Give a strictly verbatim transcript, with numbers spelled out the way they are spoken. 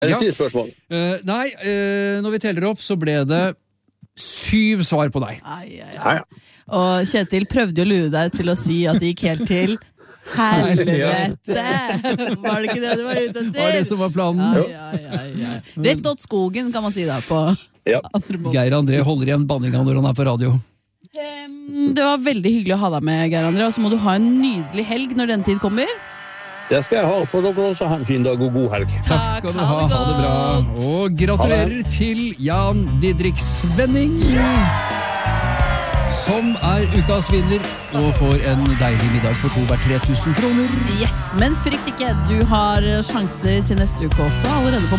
Er det Ja. ti spørsmål? Uh, nei, uh, når vi teller opp, så ble det syv svar på deg. Ai, ai, ai. Ja, ja. Og Kjetil prøvde å lure deg til å si at det gikk helt til helvete. Var det ikke det du var ute etter? Var det som var planen? Ai, ai, ai, ai. Rett åt skogen, kan man si da, på Ja. andre måter. Geir André holder igjen banninga når han er på radio. Um, Det var veldig hyggelig å ha deg med, Geir André, og så må du ha en nydelig helg når den tid kommer. Det skal jeg ha, for dere også ha en fin dag og god helg. Takk skal du ha, ha det bra. Og gratulerer til Jan Didrik Svenning, som er ukas vinner og får en deilig middag for to hvert tre tusen kroner. Yes, men frykt ikke, du har sjanser til neste uke også, allerede på